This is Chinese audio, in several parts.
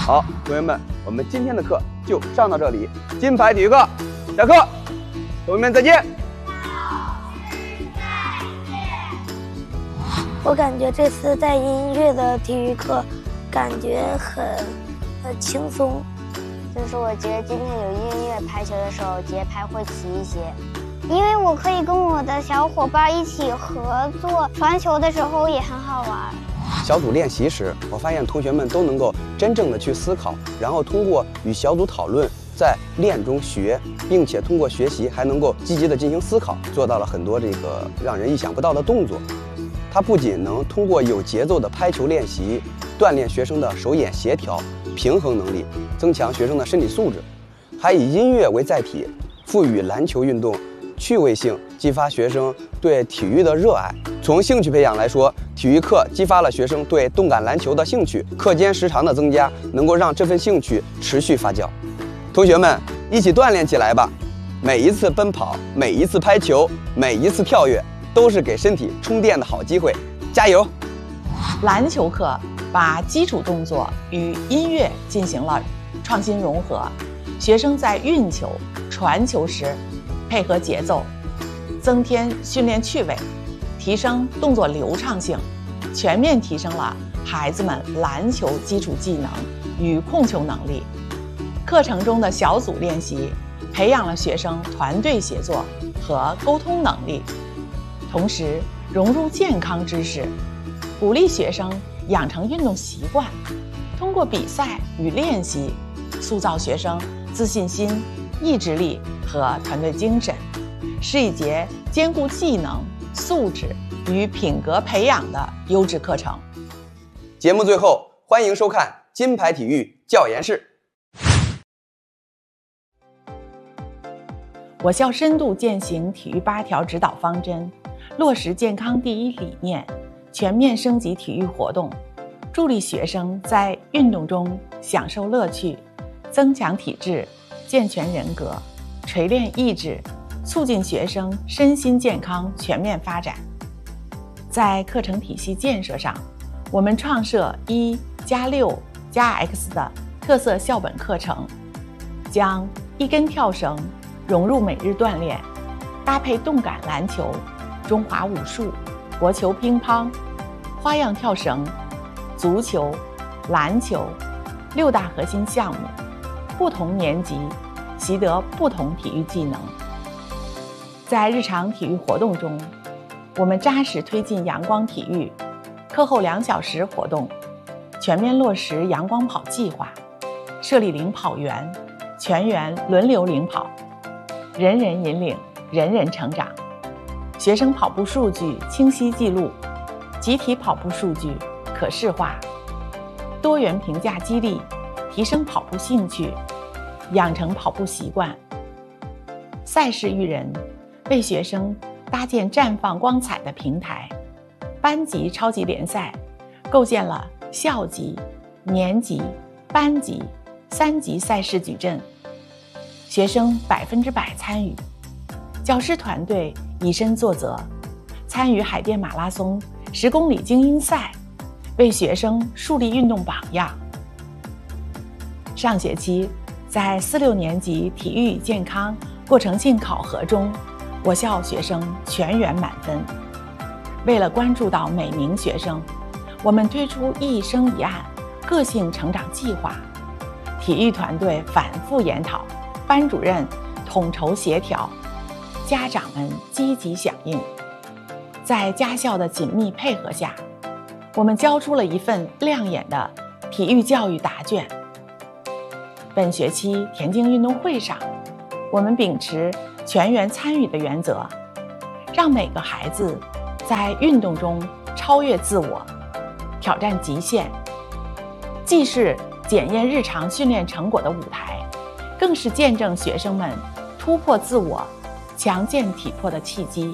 好，同学们，我们今天的课就上到这里，金牌体育课下课，同学们再见。 我感觉这次带音乐的体育课，感觉很轻松。 就是我觉得今天有音乐排球的时候，节拍会齐一些。 因为我可以跟我的小伙伴一起合作，传球的时候也很好玩。 小组练习时，我发现同学们都能够真正的去思考，然后通过与小组讨论，在练中学，并且通过学习还能够积极的进行思考，做到了很多这个让人意想不到的动作。它不仅能通过有节奏的拍球练习，锻炼学生的手眼协调、平衡能力，增强学生的身体素质，还以音乐为载体，赋予篮球运动趣味性，激发学生对体育的热爱。从兴趣培养来说，体育课激发了学生对动感篮球的兴趣，课间时长的增加能够让这份兴趣持续发酵。同学们一起锻炼起来吧！每一次奔跑，每一次拍球，每一次跳跃，都是给身体充电的好机会，加油！ 篮球课把基础动作与音乐进行了创新融合，学生在运球、传球时配合节奏，增添训练趣味，提升动作流畅性，全面提升了孩子们篮球基础技能与控球能力。课程中的小组练习培养了学生团队协作和沟通能力，同时融入健康知识，鼓励学生养成运动习惯，通过比赛与练习塑造学生自信心、意志力和团队精神，是一节兼顾技能、素质与品格培养的优质课程。 节目最后，欢迎收看金牌体育教研室。 我校深度践行体育8条指导方针，落实健康第一理念，全面升级体育活动，助力学生在运动中享受乐趣，增强体质，健全人格，锤炼意志，促进学生身心健康全面发展。在课程体系建设上，我们创设1+6+X 的特色校本课程，将一根跳绳融入每日锻炼，搭配动感篮球、中华武术、国球乒乓、花样跳绳、足球、篮球6大核心项目，不同年级习得不同体育技能。在日常体育活动中，我们扎实推进阳光体育，课后2小时活动，全面落实阳光跑计划，设立领跑员，全员轮流领跑，人人引领，人人成长。学生跑步数据清晰记录，集体跑步数据可视化，多元评价激励，提升跑步兴趣，养成跑步习惯。赛事育人，为学生搭建绽放光彩的平台。班级超级联赛构建了校级、年级、班级3级赛事矩阵，学生100%参与，教师团队以身作则，参与海淀马拉松10公里精英赛，为学生树立运动榜样。上学期，在4、6年级体育与健康过程性考核中，我校学生全员满分。为了关注到每名学生，我们推出一生一案个性成长计划，体育团队反复研讨，班主任统筹协调，家长们积极响应。在家校的紧密配合下，我们交出了一份亮眼的体育教育答卷。本学期田径运动会上，我们秉持全员参与的原则，让每个孩子在运动中超越自我，挑战极限，既是检验日常训练成果的舞台，更是见证学生们突破自我、强健体魄的契机。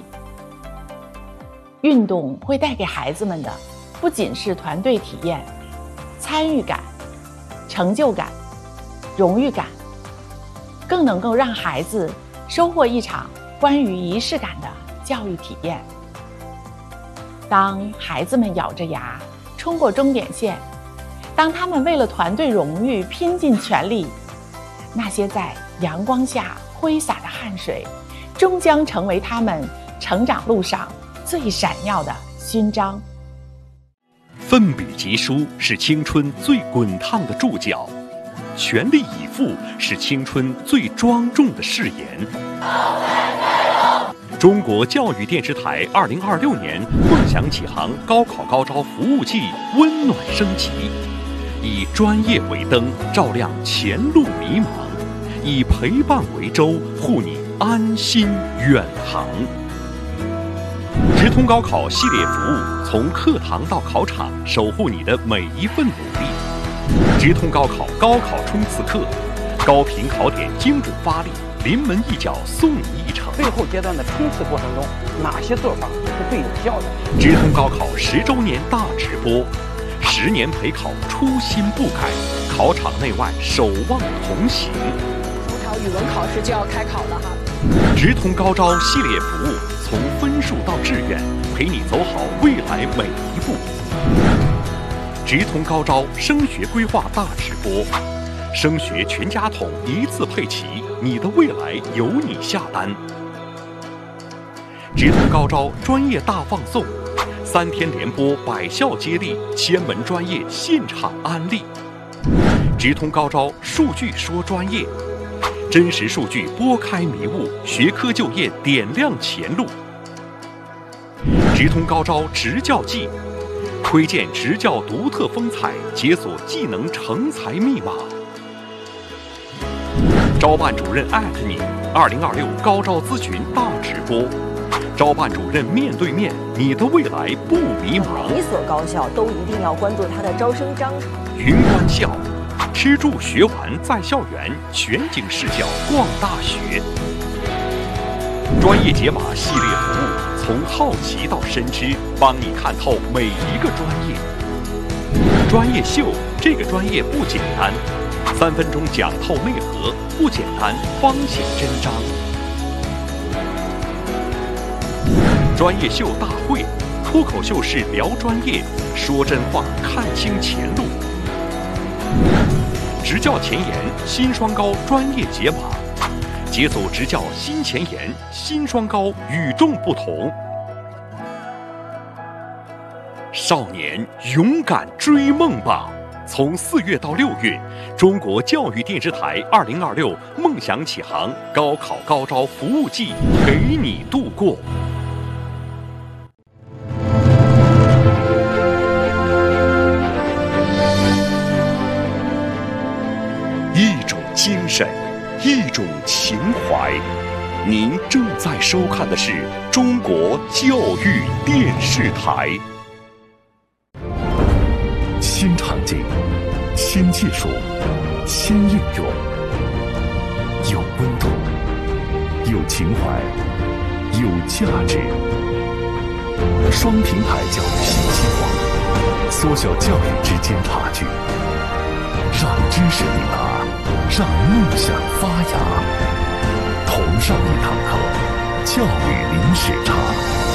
运动会带给孩子们的不仅是团队体验、参与感、成就感、荣誉感，更能够让孩子收获一场关于仪式感的教育体验。当孩子们咬着牙冲过终点线， 当他们为了团队荣誉拼尽全力，那些在阳光下挥洒的汗水，终将成为他们成长路上最闪耀的勋章。 奋笔疾书是青春最滚烫的注脚，全力以赴是青春最庄重的誓言。中国教育电视台2026年梦想启航高考高招服务季温暖升级，以专业为灯，照亮前路迷茫；以陪伴为舟，护你安心远航。直通高考系列服务，从课堂到考场，守护你的每一份努力。直通高考高考冲刺课，高频考点精准发力，临门一脚送你一程。 最后阶段的冲刺过程中，哪些做法是最有效的？ 直通高考10周年大直播，10年陪考初心不改，考场内外守望同行。 5条语文考试就要开考了哈。 直通高招系列服务，从分数到志愿，陪你走好未来每一步。直通高招升学规划大直播，升学全家桶一次配齐，你的未来由你下单。直通高招专业大放送，3天连播百校接力，千门专业现场安利。直通高招数据说专业，真实数据拨开迷雾，学科就业点亮前路。直通高招职教季，窥见职教独特风采，解锁技能成才密码。招办主任你，2026高招咨询大直播，招办主任面对面，你的未来不迷茫。 每一所高校都一定要关注它的招生章程。 云观校，吃住学玩在校园，全景视角逛大学。专业解码系列服务，从好奇到深知，帮你看透每一个专业。专业秀，这个专业不简单，3分钟讲透内核，不简单方显真章。专业秀大会，脱口秀式聊专业，说真话看清前路。职教前沿新双高专业解码，解锁职教新前沿，新双高与众不同。少年勇敢追梦吧！从4月到6月，中国教育电视台2026梦想启航高考高招服务季，陪你度过。一种精神，一种情怀。您正在收看的是中国教育电视台。 新场景，新技术，新应用，有温度，有情怀，有价值。双平台教育新希望，缩小教育之间差距，让知识抵达，让梦想发芽。同上一堂课，教育零时差。